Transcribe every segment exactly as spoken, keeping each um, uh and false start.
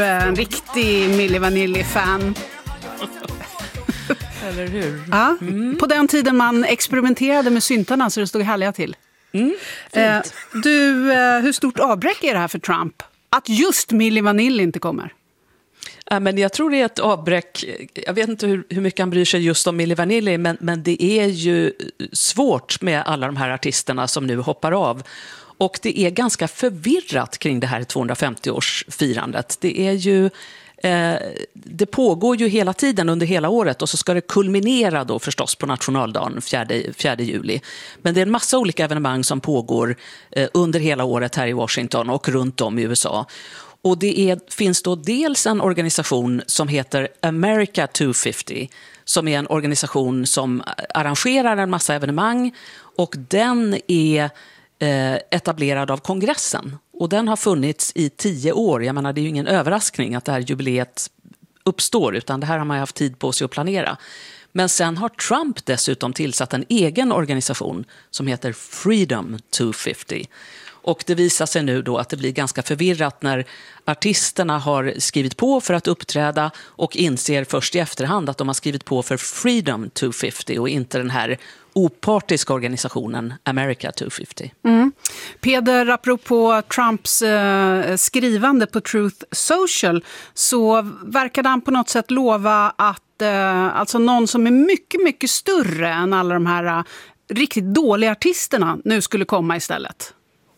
En riktig Milli Vanilli-fan. Eller hur? Ja, mm. På den tiden man experimenterade med syntarna så det stod härliga till. Mm, eh, du, eh, hur stort avbräck är det här för Trump? Att just Milli Vanilli inte kommer? Ja, men jag tror det är ett avbräck. Jag vet inte hur, hur mycket han bryr sig just om Milli Vanilli, men, men det är ju svårt med alla de här artisterna som nu hoppar av. Och det är ganska förvirrat kring det här tvåhundrafemtio-årsfirandet. Det är ju... Eh, det pågår ju hela tiden under hela året och så ska det kulminera då förstås på nationaldagen fjärde juli. Men det är en massa olika evenemang som pågår eh, under hela året här i Washington och runt om i U S A. Och det är, finns då dels en organisation som heter America tvåhundrafemtio som är en organisation som arrangerar en massa evenemang och den är eh, etablerad av kongressen. Och den har funnits i tio år. Jag menar, det är ju ingen överraskning att det här jubileet uppstår, utan det här har man haft tid på sig att planera. Men sen har Trump dessutom tillsatt en egen organisation som heter Freedom tvåhundrafemtio. Och det visar sig nu då att det blir ganska förvirrat när artisterna har skrivit på för att uppträda och inser först i efterhand att de har skrivit på för Freedom tvåhundrafemtio och inte den här opartiska organisationen America tvåhundrafemtio. Mm. Peder, apropå Trumps eh, skrivande på Truth Social så verkade han på något sätt lova att eh, alltså någon som är mycket, mycket större än alla de här eh, riktigt dåliga artisterna nu skulle komma istället.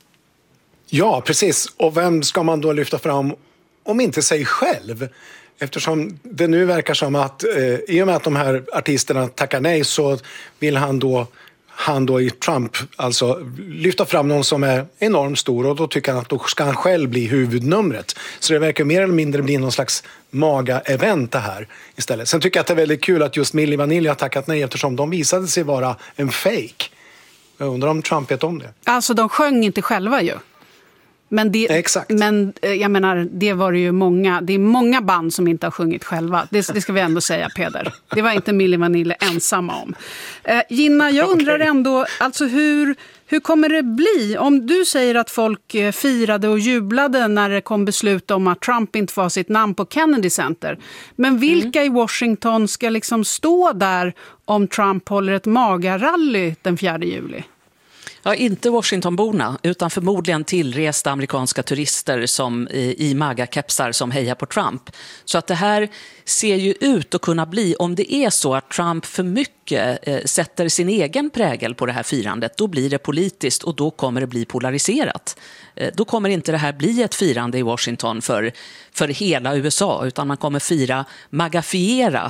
Ja, precis. Och vem ska man då lyfta fram om inte sig själv? Eftersom det nu verkar som att eh, i och med att de här artisterna tackar nej så vill han då, han då i Trump alltså lyfta fram någon som är enormt stor och då tycker han att då ska han själv bli huvudnumret. Så det verkar mer eller mindre bli någon slags maga-event det här istället. Sen tycker jag att det är väldigt kul att just Milli Vanilli har tackat nej eftersom de visade sig vara en fake. Jag undrar om Trump vet om det. Alltså de sjöng inte själva ju. Men, det, Exakt. men jag menar, det var det ju många, det är många band som inte har sjungit själva. Det, det ska vi ändå säga, Peder. Det var inte Milli Vanilli ensamma om. Eh, Gina, jag undrar okay. ändå, alltså hur, hur kommer det bli? Om du säger att folk firade och jublade när det kom beslut om att Trump inte får sitt namn på Kennedy Center. Men vilka mm. i Washington ska liksom stå där om Trump håller ett magarally den fjärde juli? Ja, inte Washingtonborna, utan förmodligen tillresta amerikanska turister som i, i maga-kepsar som hejar på Trump. Så att det här ser ju ut att kunna bli, om det är så att Trump för mycket eh, sätter sin egen prägel på det här firandet, då blir det politiskt och då kommer det bli polariserat. Eh, då kommer inte det här bli ett firande i Washington för, för hela U S A, utan man kommer fira, magafiera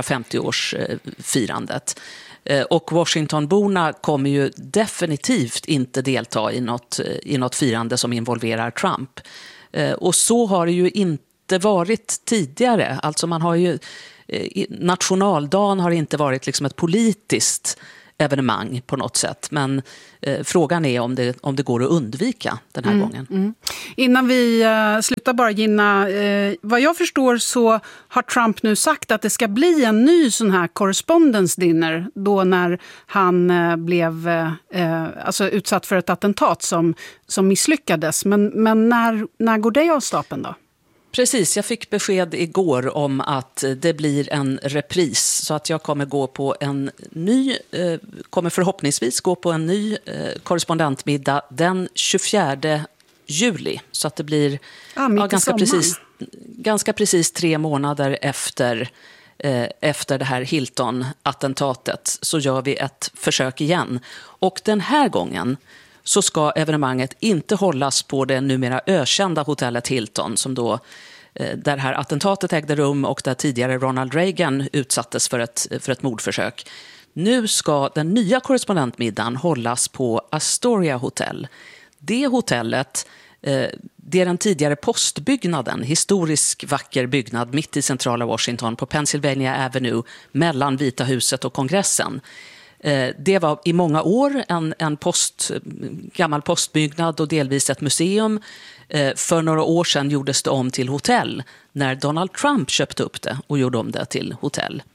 tvåhundrafemtio-årsfirandet. Och Washingtonborna kommer ju definitivt inte delta i något, i något firande som involverar Trump. Och så har det ju inte varit tidigare. Alltså man har ju, nationaldagen har inte varit liksom ett politiskt evenemang på något sätt. Men eh, frågan är om det, om det går att undvika den här mm, gången. Mm. Innan vi uh, slutar bara, Gina, uh, vad jag förstår så har Trump nu sagt att det ska bli en ny sån här correspondence dinner då när han uh, blev uh, uh, alltså utsatt för ett attentat som, som misslyckades. Men, men när, när går det av stapeln då? Precis, jag fick besked igår om att det blir en repris så att jag kommer gå på en ny, eh, kommer förhoppningsvis gå på en ny eh, korrespondentmiddag den tjugofjärde juli. Så att det blir ah, ja, ganska, precis, ganska precis tre månader efter, eh, efter det här Hilton-attentatet så gör vi ett försök igen. Och den här gången så ska evenemanget inte hållas på det numera ökända hotellet Hilton som då, där det här attentatet ägde rum och där tidigare Ronald Reagan utsattes för ett, för ett mordförsök. Nu ska den nya korrespondentmiddagen hållas på Astoria Hotel. Det hotellet, det är den tidigare postbyggnaden, historisk vacker byggnad mitt i centrala Washington på Pennsylvania Avenue mellan Vita huset och kongressen. Det var i många år en, en post, gammal postbyggnad och delvis ett museum. För några år sedan gjordes det om till hotell när Donald Trump köpte upp det och gjorde om det till hotell.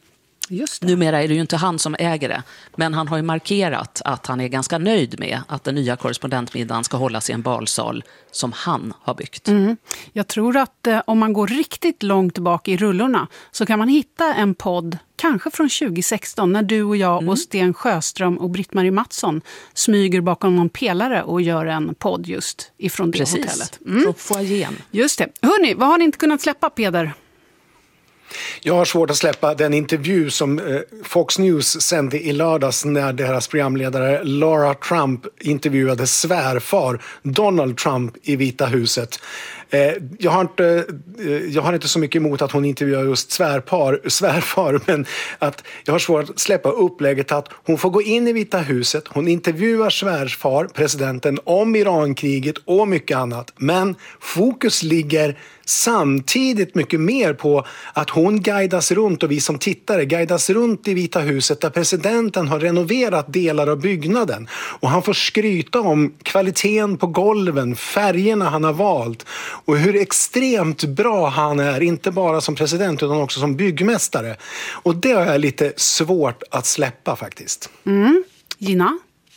Just det. Numera är det ju inte han som äger det, men han har ju markerat att han är ganska nöjd med att den nya korrespondentmiddagen ska hållas i en balsal som han har byggt. Mm. Jag tror att eh, om man går riktigt långt bak i rullorna så kan man hitta en podd, kanske från tjugo sexton, när du och jag mm. och Sten Sjöström och Britt-Marie Mattsson smyger bakom någon pelare och gör en podd just ifrån det Precis. hotellet. Mm. Från foajén. Just det. Hörrni, vad har ni inte kunnat släppa, Peder? Jag har svårt att släppa den intervju som eh, Fox News sände i lördags när deras programledare Laura Trump intervjuade svärfar Donald Trump i Vita huset. Eh, jag, har inte, eh, jag har inte så mycket emot att hon intervjuar just svärpar, svärfar, men att jag har svårt att släppa upplägget att hon får gå in i Vita huset, hon intervjuar svärfar, presidenten, om Irankriget och mycket annat. Men fokus ligger samtidigt mycket mer på att hon guidas runt, och vi som tittare guidas runt i Vita huset där presidenten har renoverat delar av byggnaden. Och han får skryta om kvaliteten på golven, färgerna han har valt och hur extremt bra han är, inte bara som president utan också som byggmästare. Och det är lite svårt att släppa faktiskt. Mm. Gina?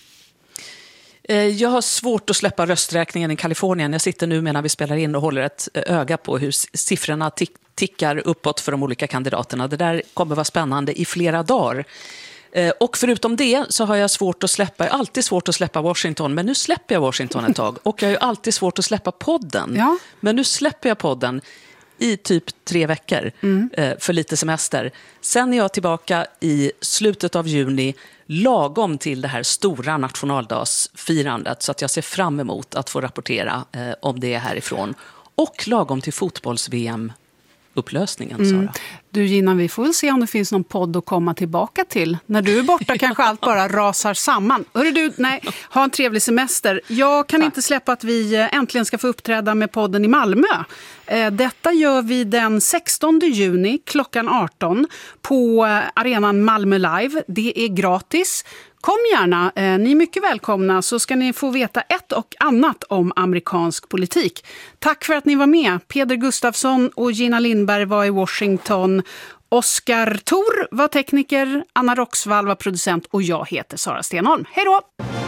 Jag har svårt att släppa rösträkningen i Kalifornien. Jag sitter nu medan vi spelar in och håller ett öga på hur siffrorna tick- tickar uppåt för de olika kandidaterna. Det där kommer vara spännande i flera dagar. Och förutom det så har jag svårt att släppa, jag har alltid svårt att släppa Washington, men nu släpper jag Washington ett tag. Och jag har ju alltid svårt att släppa podden. Ja. Men nu släpper jag podden i typ tre veckor mm. för lite semester. Sen är jag tillbaka i slutet av juni, lagom till det här stora nationaldagsfirandet, så att jag ser fram emot att få rapportera eh, om det härifrån. Och lagom till fotbolls-V M-upplösningen, Sara. Mm. Du Gina, vi får väl se om det finns någon podd att komma tillbaka till. När du är borta kanske allt bara rasar samman. Hörru du, nej, ha en trevlig semester. Jag kan inte släppa att vi äntligen ska få uppträda med podden i Malmö. Detta gör vi den sextonde juni klockan arton på arenan Malmö Live. Det är gratis. Kom gärna, ni är mycket välkomna, så ska ni få veta ett och annat om amerikansk politik. Tack för att ni var med. Peder Gustafsson och Gina Lindberg var i Washington. Oskar Thor var tekniker, Anna Roxvall var producent och jag heter Sara Stenholm. Hej då!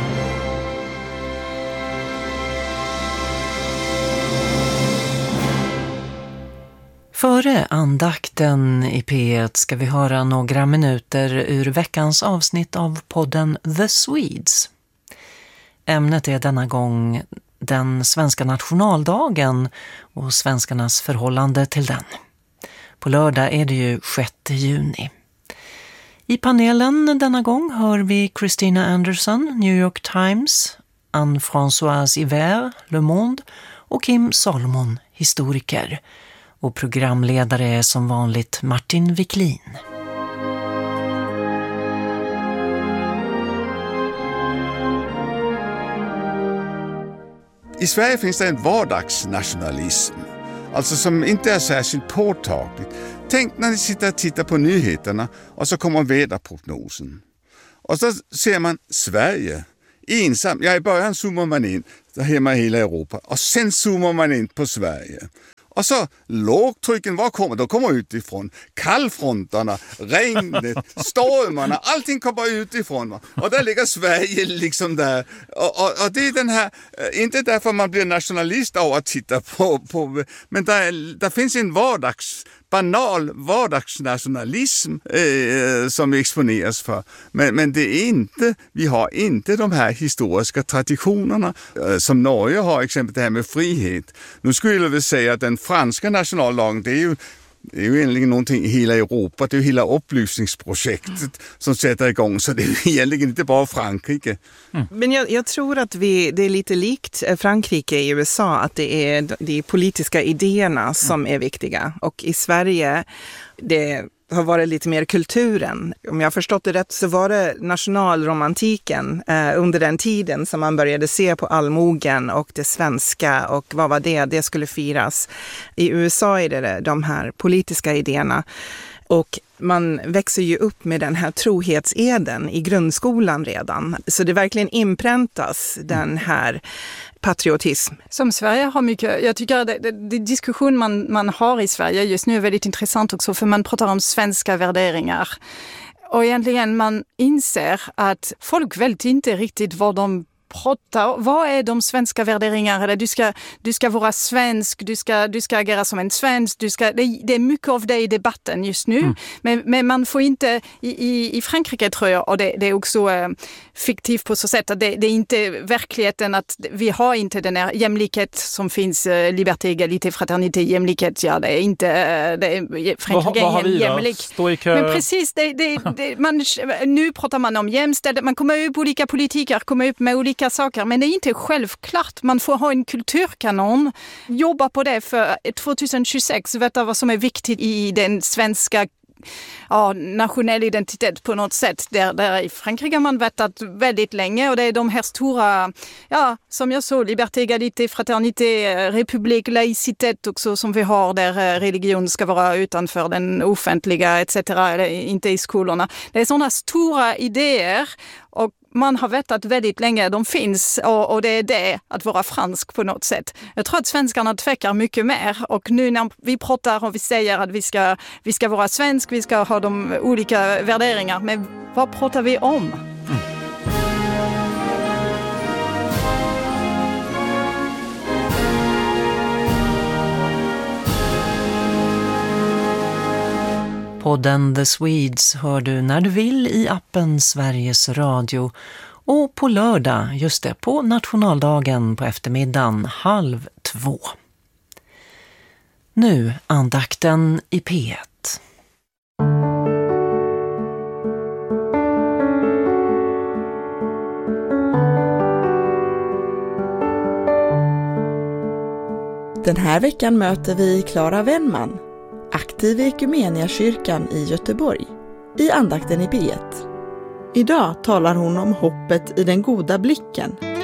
Före andakten i P ett ska vi höra några minuter ur veckans avsnitt av podden The Swedes. Ämnet är denna gång den svenska nationaldagen och svenskarnas förhållande till den. På lördag är det ju sjätte juni. I panelen denna gång hör vi Christina Anderson, New York Times, Anne-Françoise Hiver, Le Monde och Kim Salomon, historiker. Och programledare är som vanligt Martin Wiklin. I Sverige finns det en vardagsnationalism, alltså som inte är särskilt påtagligt. Tänk när ni sitter och tittar på nyheterna och så kommer väderprognosen. Och så ser man Sverige ensam. Ja, i början zoomar man in där hemma i hela Europa och sen zoomar man in på Sverige. Och så lågtrycken, vad kommer? De kommer utifrån. Kallfronterna, regnet, stormarna, allting kommer utifrån. Va? Och där ligger Sverige liksom där. Och, och, och det är den här, inte därför man blir nationalist av att titta på, på men där, där finns en vardags, banal vardagsnationalism eh, som vi exponeras för. Men, men det är inte, vi har inte de här historiska traditionerna eh, som Norge har, exempelvis det här med frihet. Nu skulle jag vilja säga att den franska nationallagen, det är ju Det är ju egentligen någonting i hela Europa, det är ju hela upplysningsprojektet som sätter igång, så det är egentligen inte bara Frankrike. Mm. Men jag, jag tror att vi, det är lite likt Frankrike i U S A, att det är de politiska idéerna som är viktiga. Och i Sverige, det har varit lite mer kulturen. Om jag har förstått det rätt så var det nationalromantiken eh, under den tiden som man började se på allmogen och det svenska och vad var det, det skulle firas. I U S A är det de här politiska idéerna. Och man växer ju upp med den här trohetseden i grundskolan redan. Så det verkligen inpräntas den här patriotism. Som Sverige har mycket, jag tycker att det, det, det diskussion man, man har i Sverige just nu är väldigt intressant också, för man pratar om svenska värderingar. Och egentligen man inser att folk vet inte riktigt vad de pratar. Vad är de svenska värderingarna? Eller du ska, du ska vara svensk, du ska, du ska agera som en svensk. Du ska, det, det är mycket av det i debatten just nu. Mm. Men, men man får inte, i, i, i Frankrike tror jag, och det, det är också äh, fiktivt på så sätt att det, det är inte verkligheten att vi har inte den här jämlikhet som finns, äh, liberté, égalité, fraternité, jämlikhet. Ja, det är inte, äh, det är, Frankrike vad, vad är jämlik. Kö... Men precis, det, det, det, man, nu pratar man om jämställdhet, man kommer upp olika politiker, kommer upp med olika saker, men det är inte självklart. Man får ha en kulturkanon, jobba på det för tjugohundratjugosex, veta vad som är viktigt i den svenska ja, nationell identitet på något sätt. Där, där i Frankrike har man vetat väldigt länge, och det är de här stora, ja, som jag sa, liberté, égalité, fraternité, republik, laicitet också som vi har, där religion ska vara utanför den offentliga et cetera, eller inte i skolorna. Det är sådana stora idéer, och man har vetat väldigt länge de finns, och, och det är det att vara fransk på något sätt. Jag tror att svenskarna tvekar mycket mer, och nu när vi pratar och vi säger att vi ska, vi ska vara svensk, vi ska ha de olika värderingar, men vad pratar vi om? Mm. Podden The Swedes hör du när du vill i appen Sveriges Radio, och på lördag, just det, på nationaldagen på eftermiddagen halv två. Nu andakten i P ett. Den här veckan möter vi Clara Wennman, aktiv i Ekumeniakyrkan i Göteborg, i andakten i P ett. Idag talar hon om hoppet i den goda blicken